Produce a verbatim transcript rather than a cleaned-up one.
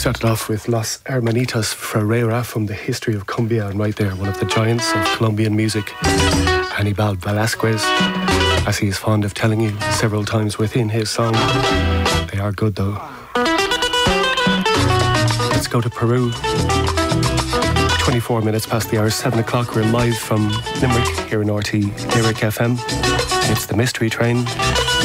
Started off with Los Hermanitos Ferreira from the History of Cumbia, and right there, one of the giants of Colombian music, Anibal Velasquez, as he is fond of telling you several times within his song. They are good though. Let's go to Peru. twenty-four minutes past the hour, seven o'clock. We're live from Limerick here in R T Lyric F M. It's the Mystery Train.